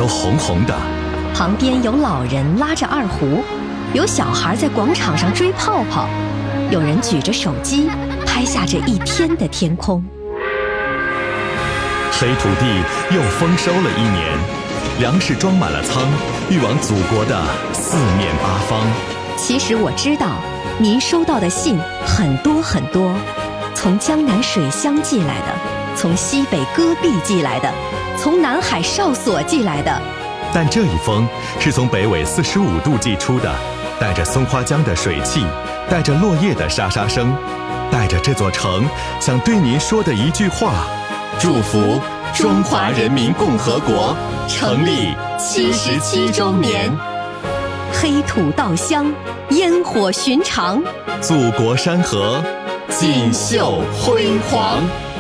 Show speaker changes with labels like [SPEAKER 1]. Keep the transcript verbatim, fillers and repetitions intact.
[SPEAKER 1] 都红红的。
[SPEAKER 2] 旁边有老人拉着二胡，有小孩在广场上追泡泡，有人举着手机拍下这一天的天空。
[SPEAKER 1] 黑土地又丰收了一年，粮食装满了仓，运往祖国的四面八方。
[SPEAKER 2] 其实我知道，您收到的信很多很多，从江南水乡寄来的，从西北戈壁寄来的，从南海哨所寄来的。
[SPEAKER 1] 但这一封是从北纬四十五度寄出的，带着松花江的水汽，带着落叶的沙沙声，带着这座城想对您说的一句话：祝福中华人民共和国成立七十七周年。
[SPEAKER 2] 黑土稻香，烟火寻常，
[SPEAKER 1] 祖国山河锦绣辉煌。